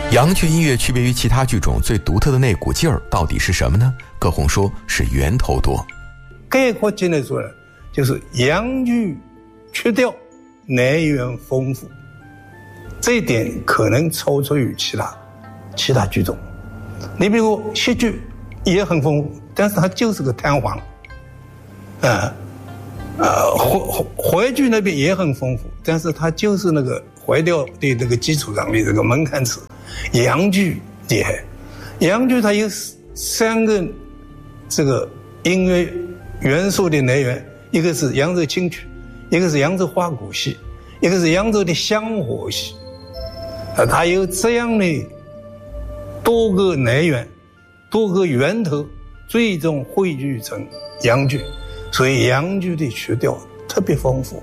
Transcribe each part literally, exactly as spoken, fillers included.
洋剧音乐区别于其他剧种最独特的那股劲儿到底是什么呢？葛洪说是源头多。 概括起来说呢，就是洋剧曲调来源丰富，这一点可能超出于其他其他剧种。你比如戏剧也很丰富，但是它就是个弹簧。啊呃淮淮剧那边也很丰富，但是它就是那个淮调的这个基础上的这个门槛词。洋剧厉害，洋剧它有三个这个音乐元素的来源，一个是扬州清曲，一个是扬州花鼓戏，一个是扬州的香火戏。啊，它有这样的多个来源，多个源头，最终汇聚成洋剧。所以洋剧的曲调特别丰富，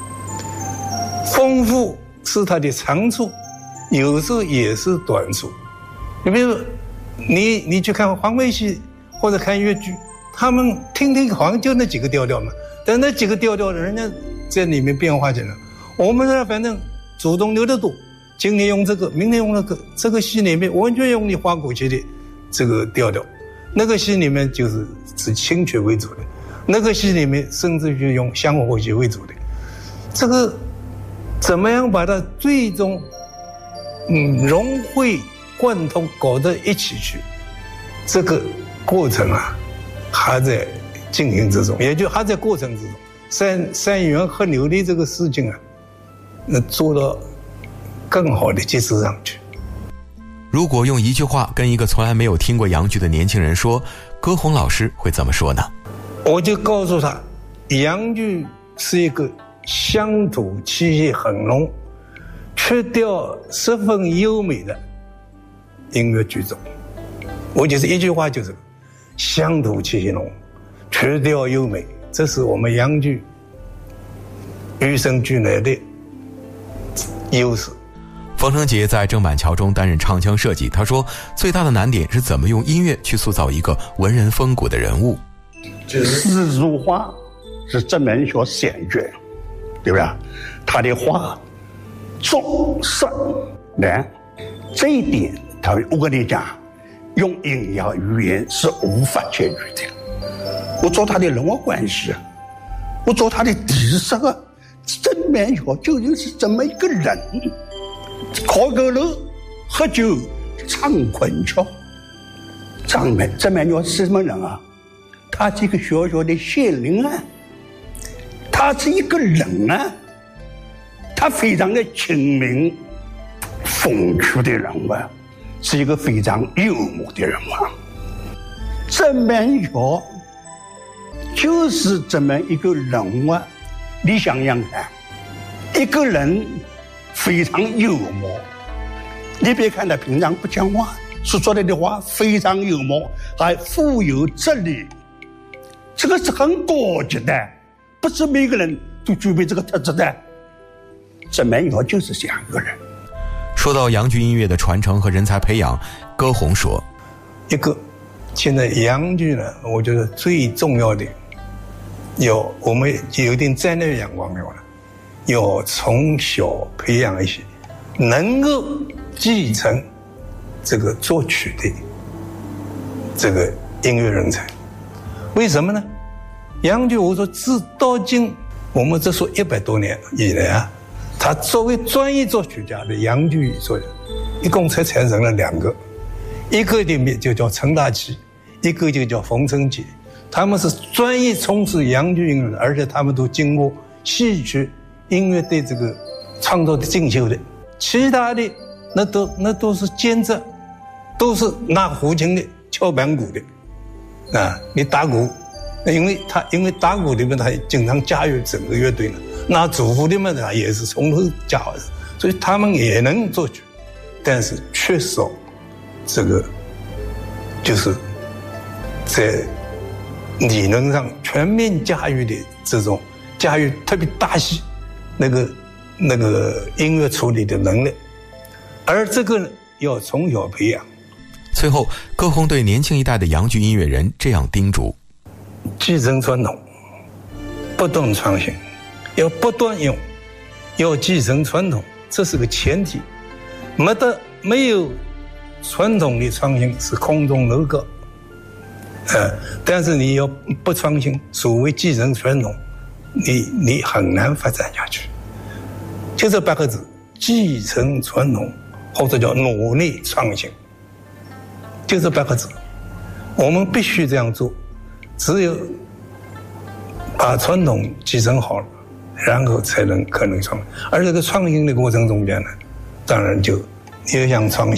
丰富是它的长处，有时候也是短处。你比如你你去看黄梅戏或者看越剧，他们听听好像就那几个调调嘛，但那几个调调人家在里面变化起来。我们这反正主动留得多，今天用这个，明天用那个，这个戏里面完全用你花鼓戏的这个调调，那个戏里面就是以清曲为主的，那个戏里面甚至于用香火戏为主的。这个怎么样把它最终嗯融会贯通搞到一起去，这个过程啊还在进行之中，也就还在过程之中。三三元合流的这个事情啊，那做到更好的基础上去。 如果用一句话跟一个从来没有听过洋剧的年轻人说，歌洪老师会怎么说呢？ 我就告诉他，洋剧是一个乡土气息很浓、曲调十分优美的音乐剧种。我就是一句话，就是乡土气息浓、曲调优美，这是我们洋剧与生俱来的优势。 冯承杰在郑板桥中担任唱腔设计，他说最大的难点是怎么用音乐去塑造一个文人风骨的人物。 诗如画是这门学先决，对不对？他的画重色难，这一点他我跟你讲，用音乐语言是无法解决的。我做他的人物关系，我做他的底色，郑板桥究竟是这么一个人？烤狗肉、喝酒、唱昆曲。张门郑板桥是什么人啊？他是一个小小的县令啊，他是一个人啊，他非常的亲民、风趣的人物，是一个非常幽默的人物。郑板桥就是这么一个人物，你想想看，一个人非常幽默，你别看他平常不讲话，说出来的话非常幽默，还富有哲理，这个是很高级的，不是每个人都具备这个特质的。郑板桥就是这样一个人。 说到洋剧音乐的传承和人才培养，歌洪说， 一个现在洋剧呢，我觉得最重要的有我们有一定战略眼光有了，要从小培养一些能够继承这个作曲的这个音乐人才。为什么呢？洋剧我说自到今我们这说一百多年以来啊，他作为专业作曲家的洋剧作曲一共才产生了两个，一个里面就叫陈大奇，一个就叫冯承杰，他们是专业从事洋剧音乐的，而且他们都经过戏曲音乐的这个创作的进修的。其他的那都那都是兼职，都是拿胡琴的、敲板鼓的。啊，你打鼓，因为他因为打鼓里面他经常驾驭整个乐队呢。那主胡的嘛，他也是从头驾驭，所以他们也能作曲，但是缺少这个就是在理论上全面驾驭的这种驾驭特别大戏那个那个音乐处理的能力，而这个呢要从小培养。 最后，歌洪对年轻一代的洋剧音乐人这样叮嘱： 继承传统，不断创新，要不断用，要继承传统，这是个前提。没得没有传统的创新是空中楼阁，呃，但是你要不创新，所谓继承传统，你你很难发展下去。就这八个字：继承传统，或者叫努力创新。就这八个字，我们必须这样做。只有把传统继承好了，然后才能可能创新。而这个创新的过程中间呢，当然就你要想创新。